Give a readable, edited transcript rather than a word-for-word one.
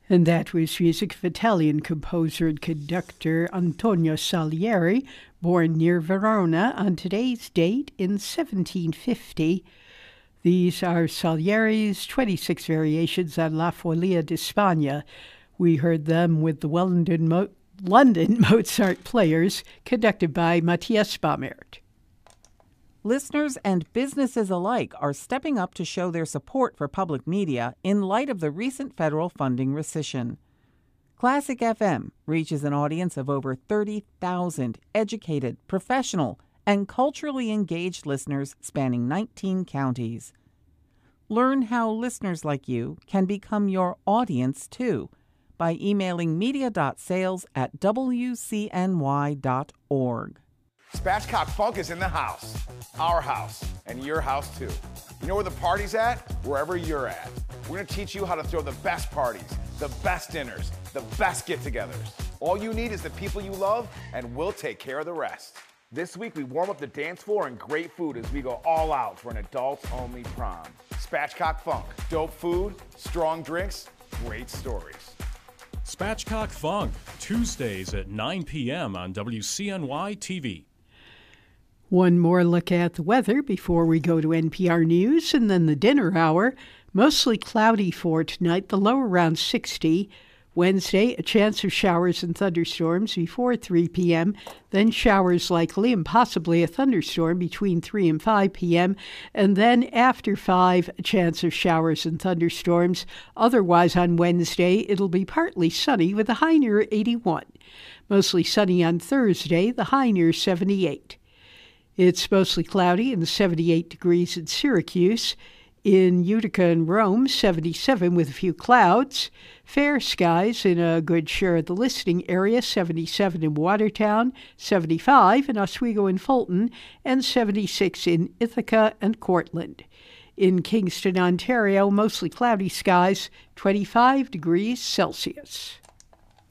And that was music of Italian composer and conductor Antonio Salieri, born near Verona on today's date in 1750. These are Salieri's 26 variations on La Folia di Spagna. We heard them with the London Mozart Players, conducted by Matthias Baumert. Listeners and businesses alike are stepping up to show their support for public media in light of the recent federal funding rescission. Classic FM reaches an audience of over 30,000 educated, professional, and culturally engaged listeners spanning 19 counties. Learn how listeners like you can become your audience, too, by emailing media.sales@wcny.org. Spatchcock Funk is in the house. Our house, and your house too. You know where the party's at? Wherever you're at. We're gonna teach you how to throw the best parties, the best dinners, the best get-togethers. All you need is the people you love, and we'll take care of the rest. This week, we warm up the dance floor and great food as we go all out for an adults-only prom. Spatchcock Funk, dope food, strong drinks, great stories. Spatchcock Funk, Tuesdays at 9 p.m. on WCNY TV. One more look at the weather before we go to NPR News and then the dinner hour. Mostly cloudy for tonight, the low around 60. Wednesday, a chance of showers and thunderstorms before 3 p.m., then showers likely and possibly a thunderstorm between 3 and 5 p.m., and then after 5, a chance of showers and thunderstorms. Otherwise, on Wednesday, it'll be partly sunny with a high near 81. Mostly sunny on Thursday, the high near 78. It's mostly cloudy and 78 degrees in Syracuse. In Utica and Rome, 77 with a few clouds. Fair skies in a good share of the listening area, 77 in Watertown, 75 in Oswego and Fulton, and 76 in Ithaca and Cortland. In Kingston, Ontario, mostly cloudy skies, 25 degrees Celsius.